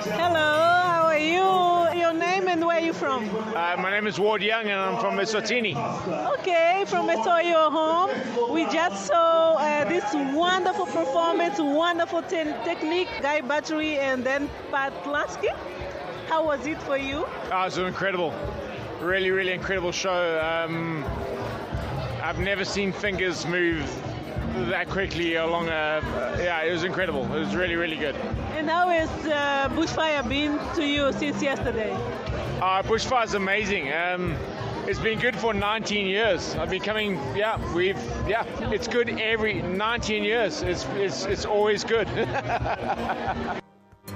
Hello, how are you? Your name and where are you from? My name is Ward Young and I'm from Eswatini. Okay, from Esoyo home. We just saw this wonderful performance, wonderful technique, Guy Battery and then Pat Lasky. How was it for you? It was incredible. Really, really incredible show. I've never seen fingers move that quickly along it was incredible. It was really, really good. And how has Bushfire been to you since yesterday? Bushfire is amazing. It's been good for 19 years. I've been coming, it's good every 19 years. It's always good.